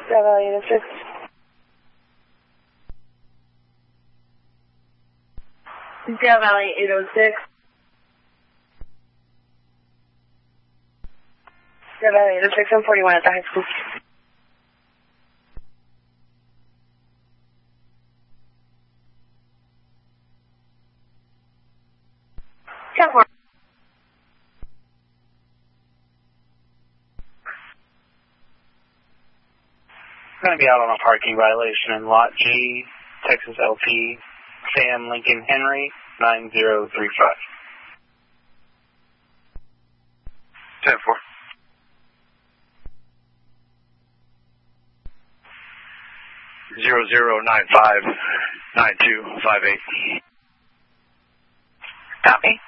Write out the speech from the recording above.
Sierra Valley 806. Sierra Valley 806. Sierra Valley 806 and 41 at the high school. 10-4. Going to be out on a parking violation in Lot G, Texas LP, Sam Lincoln Henry, 9035. 10-4. Zero 95 9258. Copy.